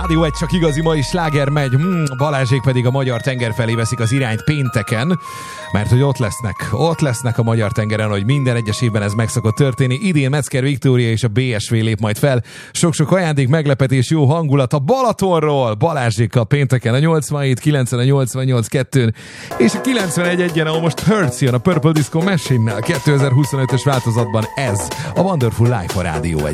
Rádió egy csak igazi mai sláger megy, Balázsék pedig a magyar tenger felé veszik az irányt pénteken, mert hogy ott lesznek a magyar tengeren, hogy minden egyes évben ez meg szokott történni. Idén Metzger Viktória és a BSV lép majd fel. Sok-sok ajándék, meglepetés, jó hangulat a Balatonról. Balázsékkal pénteken a 87, 90, a 88, 2 és a 91-en, ahol most Hurts jön a Purple Disco Machine-nel 2025-ös változatban. Ez a Wonderful Life a Rádió 1.